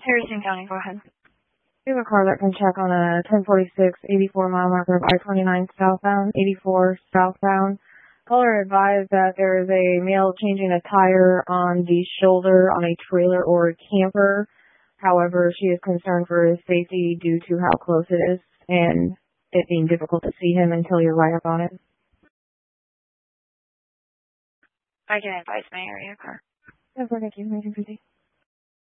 Harrison County, go ahead. We have a car that can check on a 1046 84-mile marker of I-29 southbound, 84 southbound. Caller advised that there is a male changing a tire on the shoulder on a trailer or a camper. However, she is concerned for his safety due to how close it is and it being difficult to see him until you're right up on it. I can advise my area car. Thank you. 1950.